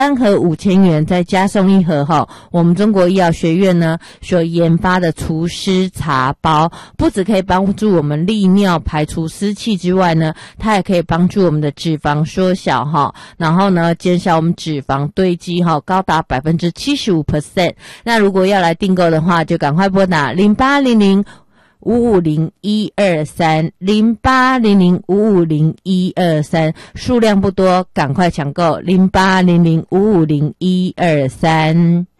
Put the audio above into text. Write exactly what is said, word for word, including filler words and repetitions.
三盒五千元，再加送一盒哈，我们中国医药学院呢所研发的除湿茶包，不只可以帮助我们利尿排除湿气之外呢，它也可以帮助我们的脂肪缩小哈，然后呢减少我们脂肪堆积哈，高达 百分之七十五。那如果要来订购的话，就赶快拨打零八零零五五零一二三 零八零零五五零一二三，数量不多，赶快抢购零八零零五五零一二三。